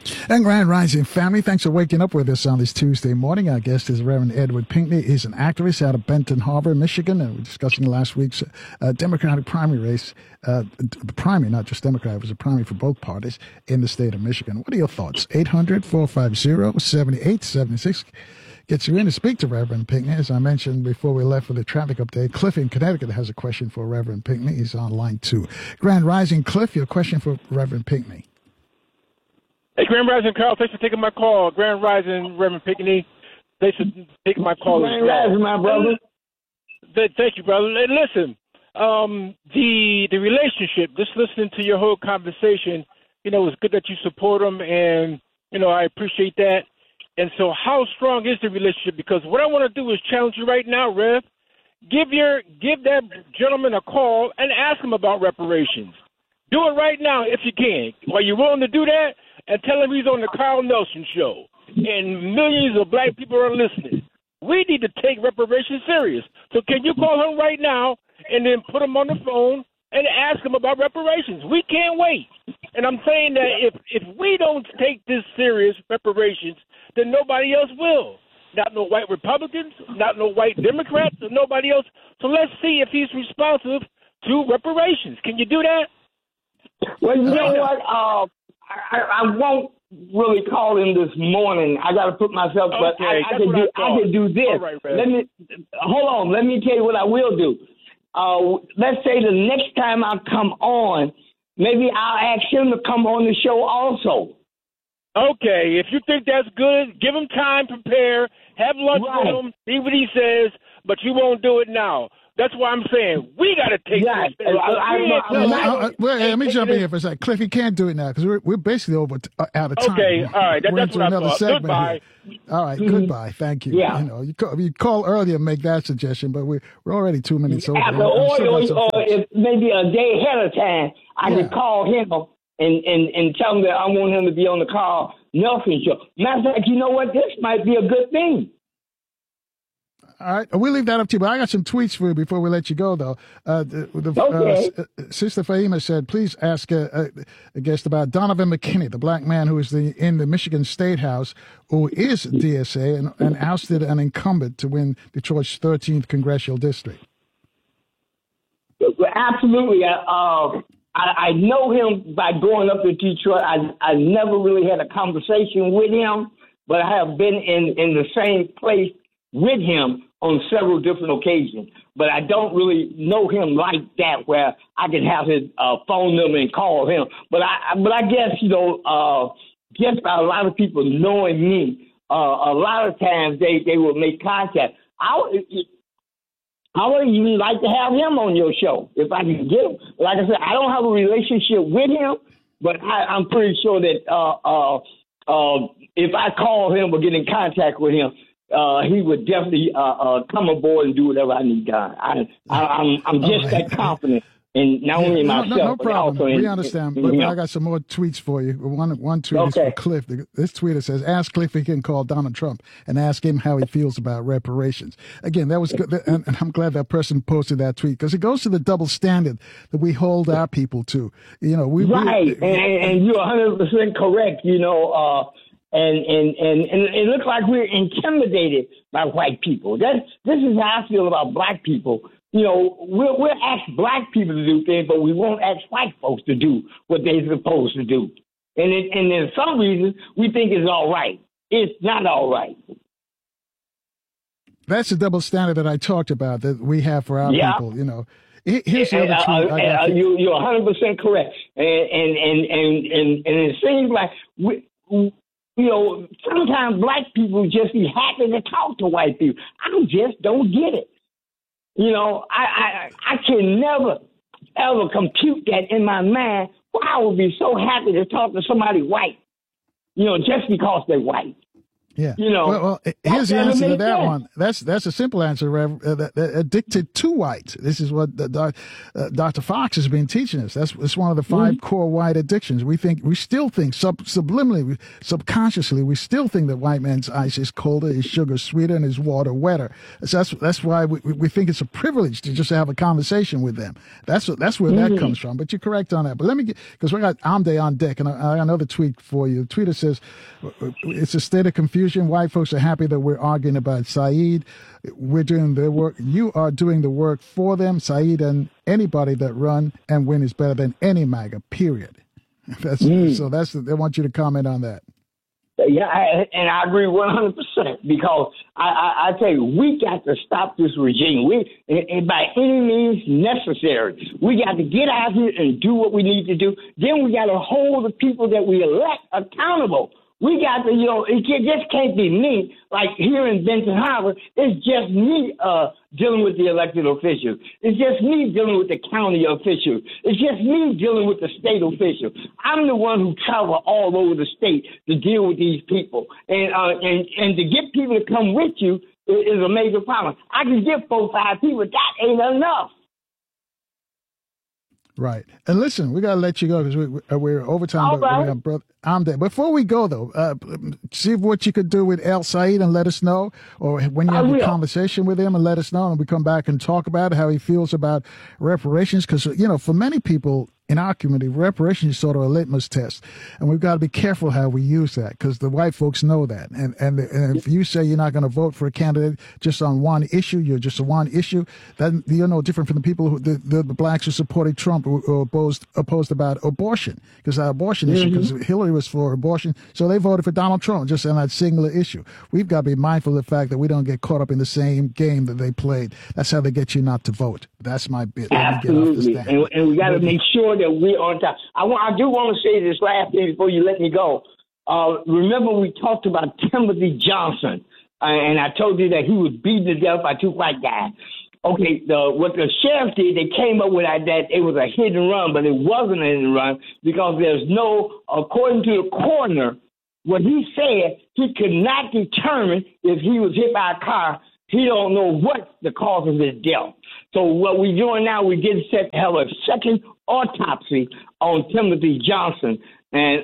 And Grand Rising family, thanks for waking up with us on this Tuesday morning. Our guest is Reverend Edward Pinkney. He's an activist out of Benton Harbor, Michigan, and we're discussing last week's Democratic primary race. The primary, not just Democrat, it was a primary for both parties in the state of Michigan. What are your thoughts? 800-450-7876 gets you in to speak to Reverend Pinkney. As I mentioned before we left for the traffic update, Cliff in Connecticut has a question for Reverend Pinkney. He's on line 2. Grand Rising, Cliff, your question for Reverend Pinkney. Hey, Grand Rising, Carl. Thanks for taking my call. Grand Rising, Reverend Pinkney. Thanks for taking my call. Grand Rising, my brother. Thank you, brother. And listen, the relationship, just listening to your whole conversation, it's good that you support them, and, I appreciate that. And so how strong is the relationship? Because what I want to do is challenge you right now, Rev. Give that gentleman a call and ask him about reparations. Do it right now if you can. Are you willing to do that? And tell him he's on the Carl Nelson show. And millions of black people are listening. We need to take reparations serious. So can you call him right now and then put him on the phone and ask him about reparations? We can't wait. And I'm saying that if we don't take this serious, reparations, then nobody else will. Not no white Republicans, not no white Democrats, or nobody else. So let's see if he's responsive to reparations. Can you do that? Well, you know what? I won't really call him this morning. I got to put myself, but okay, I can do this. Right, hold on. Let me tell you what I will do. Let's say the next time I come on, maybe I'll ask him to come on the show also. Okay, if you think that's good, give him time, prepare, have lunch with him, see what he says, but you won't do it now. That's why I'm saying we got to take this. Let me jump in here for a second. Cliff, you can't do it now because we're basically out of time. Okay, all right. That's what I thought. Goodbye. Here. All right, goodbye. Thank you. Yeah. You call earlier and make that suggestion, but we're already 2 minutes over. Or if maybe a day ahead of time, I could call him and tell him that I want him to be on the Carl Nelson show. Matter of fact, you know what? This might be a good thing. All right, we'll leave that up to you. But I got some tweets for you before we let you go, though. Sister Fahima said, please ask a guest about Donovan McKinney, the black man who is in the Michigan State House, who is DSA and ousted an incumbent to win Detroit's 13th congressional district. Absolutely. I know him by going up to Detroit. I never really had a conversation with him, but I have been in the same place with him on several different occasions, but I don't really know him like that where I can have his phone number and call him. But I guess, just by a lot of people knowing me, a lot of times they will make contact. I would even like to have him on your show if I can get him. Like I said, I don't have a relationship with him, but I'm pretty sure that if I call him or get in contact with him, he would definitely come aboard and do whatever I need done. I'm just that confident, and not only myself, no problem. but also we understand. But I got some more tweets for you. One tweet is for Cliff. This tweeter says, "Ask Cliff if he can call Donald Trump and ask him how he feels about reparations." Again, that was good, and I'm glad that person posted that tweet because it goes to the double standard that we hold our people to. And you're 100% correct. And it looks like we're intimidated by white people. This is how I feel about black people. We'll ask black people to do things, but we won't ask white folks to do what they're supposed to do. And there's some reasons we think it's all right. It's not all right. That's the double standard that I talked about that we have for our people. Here's the other tweet. You're 100% correct. And it seems like sometimes black people just be happy to talk to white people. I just don't get it. I can never, ever compute that in my mind. Why I would be so happy to talk to somebody white, just because they're white. Yeah. You know, well here's the answer to that sense. one. That's a simple answer, Rev. Addicted to white. This is what Dr. Fox has been teaching us. It's one of the 5 core white addictions. We still think subliminally, subconsciously, we still think that white man's ice is colder, his sugar sweeter, and his water wetter. So that's why we think it's a privilege to just have a conversation with them. That's where that comes from. But you're correct on that. But let me because we got Amde on deck, and I got another tweet for you. The tweeter says it's a state of confusion. White folks are happy that we're arguing about Saeed. We're doing their work. You are doing the work for them. Saeed and anybody that run and win is better than any MAGA, period. So they want you to comment on that. Yeah, and I agree 100% because I tell you, we got to stop this regime. And by any means necessary. We got to get out here and do what we need to do. Then we got to hold the people that we elect accountable. We got to, it just can't be me. Like here in Benton Harbor, it's just me dealing with the elected officials. It's just me dealing with the county officials. It's just me dealing with the state officials. I'm the one who travel all over the state to deal with these people. And to get people to come with you is a major problem. I can get 4 or 5 people. That ain't enough. Right. And listen, we got to let you go because we're over time. But we got brother Amde. Before we go, though, see what you could do with El Said and let us know, or when you have a conversation with him and let us know, and we come back and talk about how he feels about reparations. Because, for many people in our community, reparations is sort of a litmus test. And we've got to be careful how we use that because the white folks know that. And if you say you're not going to vote for a candidate just on one issue, you're just on one issue, then you're no different from the people the blacks who supported Trump or opposed about abortion, because that abortion issue, because Hillary was for abortion, so they voted for Donald Trump just on that singular issue. We've got to be mindful of the fact that we don't get caught up in the same game that they played. That's how they get you not to vote. That's my bit. Absolutely. And we got to make sure that we're on top. I do want to say this last thing before you let me go. Remember we talked about Timothy Johnson, and I told you that he was beaten to death by 2 white guys. Okay, what the sheriff did, they came up with that it was a hit and run, but it wasn't a hit and run because according to the coroner, what he said, he could not determine if he was hit by a car. He don't know what the cause of his death. So what we're doing now, we're getting set to have a second autopsy on Timothy Johnson, and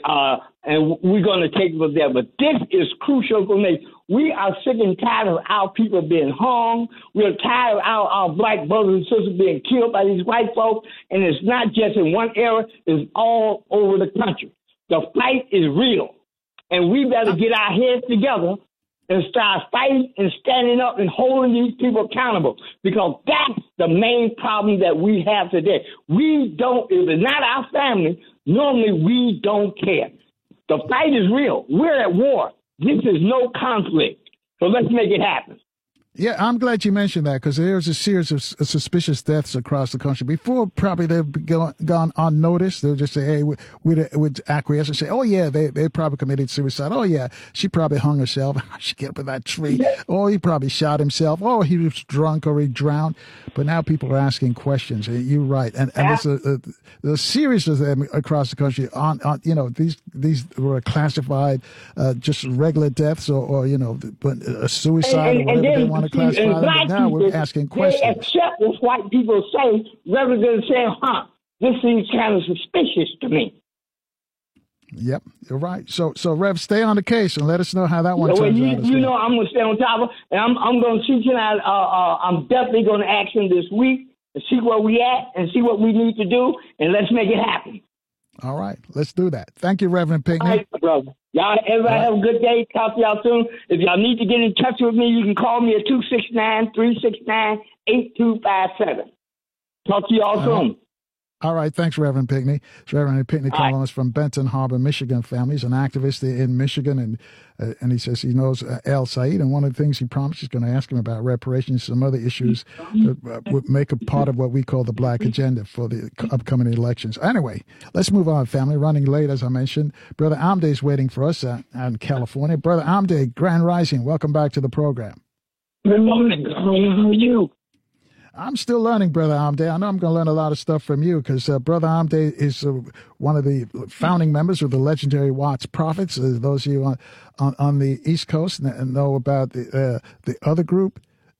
we're going to take it from there. But this is crucial for me. We are sick and tired of our people being hung. We're tired of our black brothers and sisters being killed by these white folks. And it's not just in one area. It's all over the country. The fight is real. And we better get our heads together and start fighting and standing up and holding these people accountable, because that's the main problem that we have today. If it's not our family, normally we don't care. The fight is real. We're at war. This is no conflict. So let's make it happen. Yeah, I'm glad you mentioned that because there's a series of suspicious deaths across the country. Before, probably they've gone unnoticed. They'll just say, hey, we'd acquiesce and say, oh, yeah, they probably committed suicide. Oh, yeah, she probably hung herself. She get up in that tree. Oh, he probably shot himself. Oh, he was drunk or he drowned. But now people are asking questions. You're right. And there's a series of them across the country these were classified just regular deaths or a suicide or whatever they want to classify them. But now we're asking questions. They accept what white people say rather than saying, this seems kind of suspicious to me. Yep, you're right. So Rev, stay on the case and let us know how that one turns out. I'm going to stay on top of it, and I'm going to see tonight. I'm definitely going to ask him this week and see where we at and see what we need to do, and let's make it happen. All right, let's do that. Thank you, Reverend Pinckney. All right, brother. Y'all, everybody have a good day. Talk to y'all soon. If y'all need to get in touch with me, you can call me at 269-369-8257. Talk to y'all soon. All right. Thanks, Reverend Pinckney. It's Reverend Pinckney calling us from Benton Harbor, Michigan family. He's an activist in Michigan, and he says he knows El Said, and one of the things he promised he's going to ask him about reparations, some other issues that would make a part of what we call the black agenda for the upcoming elections. Anyway, let's move on, family. Running late, as I mentioned. Brother Amde is waiting for us out in California. Brother Amde, Grand Rising, welcome back to the program. Good morning. How are you? I'm still learning, Brother Amde. I know I'm going to learn a lot of stuff from you because Brother Amde is one of the founding members of the legendary Watts Prophets. Those of you on the East Coast know about the other group,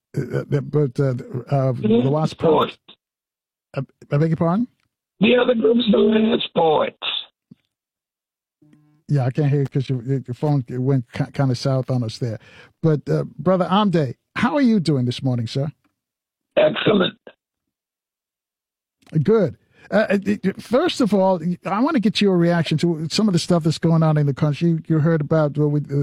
the Watts Prophets. I beg your pardon? The other group's doing sports. Yeah, I can't hear you because your phone went kind of south on us there. But Brother Amde, how are you doing this morning, sir? Excellent. Good. First of all, I want to get your reaction to some of the stuff that's going on in the country. You heard about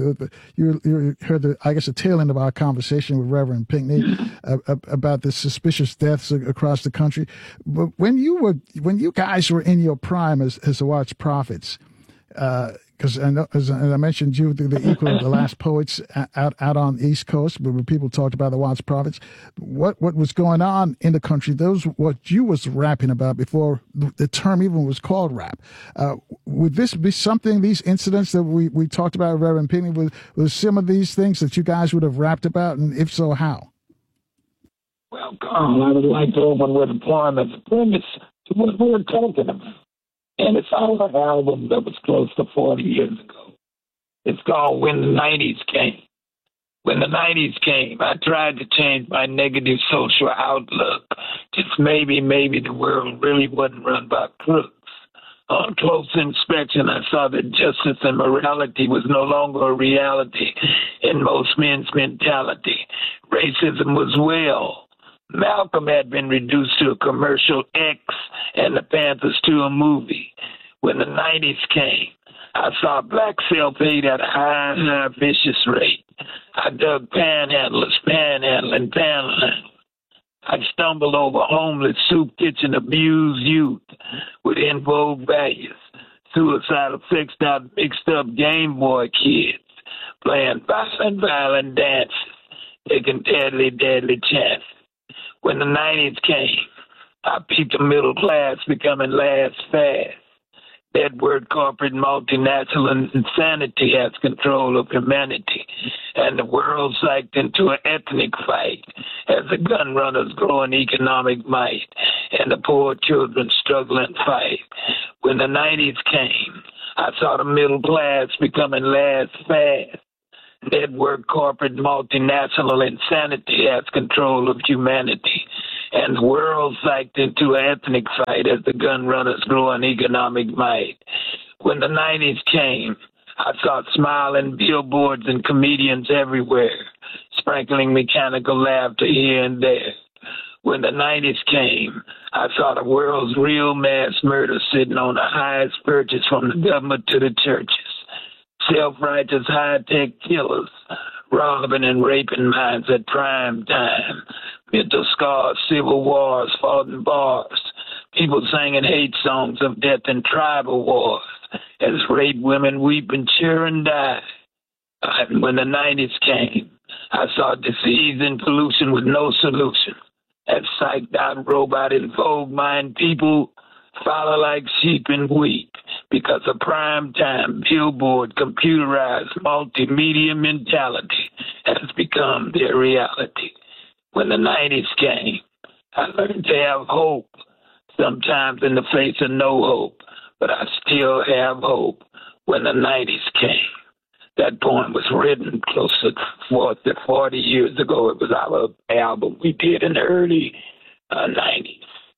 you heard the tail end of our conversation with Reverend Pinckney about the suspicious deaths across the country. But when you guys were in your prime as the Watts Prophets, because as I mentioned, you were the equal of the last poets out on the East Coast, where people talked about the Watts Prophets. What was going on in the country? Those what you was rapping about before the term even was called rap. Would this be something? These incidents that we talked about, Reverend Pinckney, was some of these things that you guys would have rapped about, and if so, how? Well, Carl, I would like to open with a poem as a premise to what we're talking about. And it's our album that was close to 40 years ago. It's called When the 90s Came. When the 90s came, I tried to change my negative social outlook. Just maybe the world really wasn't run by crooks. On close inspection, I saw that justice and morality was no longer a reality in most men's mentality. Racism was well. Malcolm had been reduced to a commercial X and the Panthers to a movie. When the 90s came, I saw black self-hate at a high, vicious rate. I dug panhandlers, panhandling. I stumbled over homeless, soup kitchen, abused youth with in vogue values, suicidal, mixed up Game Boy kids, playing violent dances, taking deadly chances. When the 90s came, I peeped the middle class becoming last fast. That word corporate multinational insanity has control of humanity, and the world psyched into an ethnic fight as the gun runners grow in economic might and the poor children struggle and fight. When the 90s came, I saw the middle class becoming last fast. Network corporate multinational insanity has control of humanity, and the world psyched into an ethnic fight as the gun runners grow in economic might. When the 90s came, I saw smiling billboards and comedians everywhere, sprinkling mechanical laughter here and there. When the 90s came, I saw the world's real mass murder sitting on the highest purchase from the government to the churches. Self-righteous high-tech killers, robbing and raping minds at prime time. Mental scars, civil wars, fought in bars. People singing hate songs of death and tribal wars as raped women weep and cheer and die. When the 90s came, I saw disease and pollution with no solution. As psyched out robot in vogue mind people follow like sheep and weep because a prime time billboard computerized multimedia mentality has become their reality. When the 90s came, I learned to have hope, sometimes in the face of no hope, but I still have hope. When the 90s came, that poem was written close to 40 years ago. It was our album we did in the early 90s.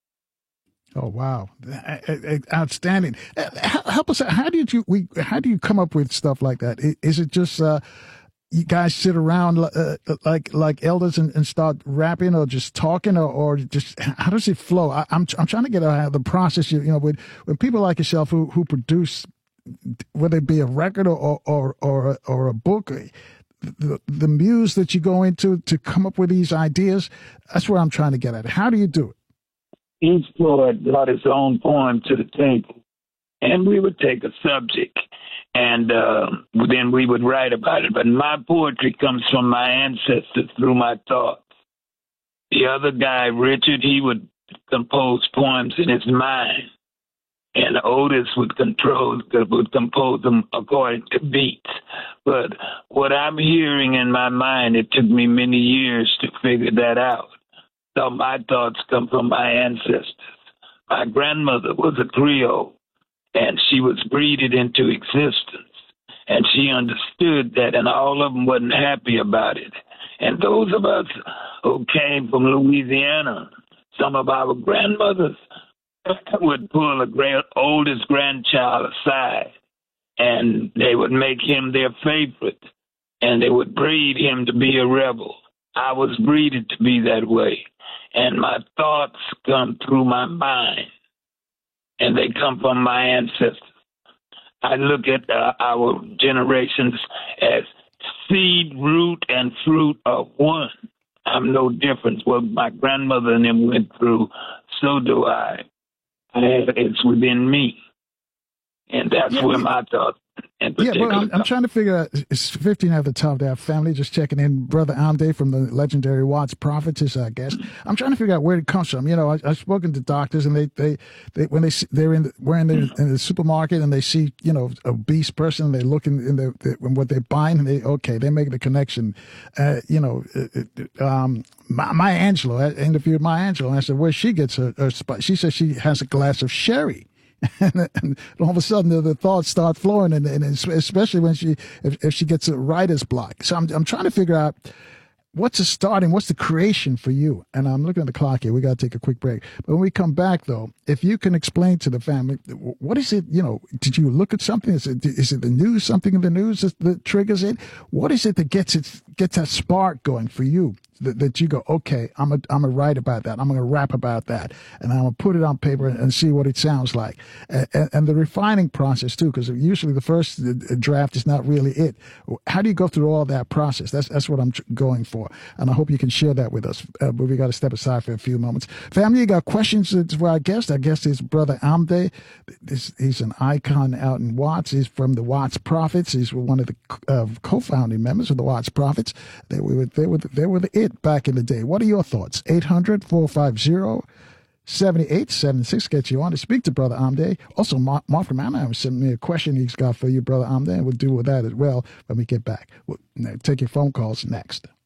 Oh wow, outstanding! Help us. How do you come up with stuff like that? Is it just you guys sit around like elders and start rapping, or just talking, or just how does it flow? I'm trying to get the process. When people like yourself who produce, whether it be a record or a book. The muse that you go into to come up with these ideas, that's where I'm trying to get at. How do you do it? Each poet brought his own poem to the table, and we would take a subject, and then we would write about it. But my poetry comes from my ancestors through my thoughts. The other guy, Richard, he would compose poems in his mind, and Otis would compose them according to beats. But what I'm hearing in my mind, it took me many years to figure that out. So my thoughts come from my ancestors. My grandmother was a Creole, and she was breeded into existence. And she understood that, and all of them wasn't happy about it. And those of us who came from Louisiana, some of our grandmothers would pull the oldest grandchild aside, and they would make him their favorite, and they would breed him to be a rebel. I was breeded to be that way, and my thoughts come through my mind, and they come from my ancestors. I look at our generations as seed, root, and fruit of one. I'm no different. What my grandmother and them went through, so do I. It's within me. And that's where my thoughts in particular. Yeah, well, I'm trying to figure out, it's 15 at the top there, family, just checking in. Brother Amde from the legendary Watts Prophets is our guest. I'm trying to figure out where it comes from. You know, I've spoken to doctors, and they when they're in the supermarket and they see, you know, a obese person, they look in what they're buying, and they make the connection. Maya Angelou, I interviewed Maya Angelou, and I said, where she gets her spot. She says she has a glass of sherry. And all of a sudden the thoughts start flowing, and especially when if she gets a writer's block. So I'm trying to figure out what's the creation for you. And I'm looking at the clock here. We got to take a quick break. But when we come back, though, if you can explain to the family, what is it, you know, did you look at something? Is it the news, something in the news that triggers it? What is it that gets that spark going for you? That you go, okay, I'm a write about that. I'm going to rap about that, and I'm going to put it on paper and see what it sounds like. And the refining process too, because usually the first draft is not really it. How do you go through all that process? That's what I'm going for, and I hope you can share that with us. But we got to step aside for a few moments. Family, you got questions for our guest? Our guest is Brother Amde. He's an icon out in Watts. He's from the Watts Prophets. He's one of the co-founding members of the Watts Prophets. They were the it back in the day. What are your thoughts? 800-450-7876 gets you on to speak to Brother Amde. Also, Mark from Anaheim sent me a question he's got for you, Brother Amde, and we'll deal with that as well when we get back. We'll take your phone calls next.